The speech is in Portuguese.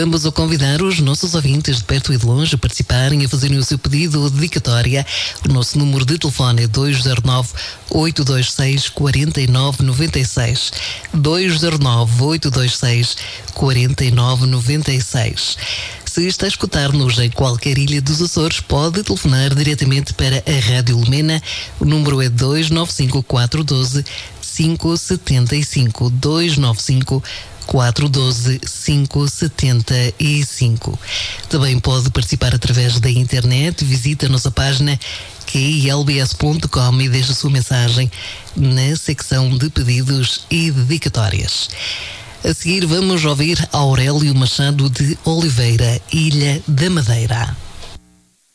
Continuamos a convidar os nossos ouvintes de perto e de longe a participarem, a fazerem o seu pedido ou dedicatória. O nosso número de telefone é 209-826-4996. 209-826-4996. Se está a escutar-nos em qualquer ilha dos Açores, pode telefonar diretamente para a Rádio Lumena. O número é 295-412-575. 295-412-575. Também pode participar através da internet. Visite a nossa página kilbs.com e deixe a sua mensagem na secção de pedidos e dedicatórias. A seguir vamos ouvir Aurélio Machado de Oliveira, Ilha da Madeira.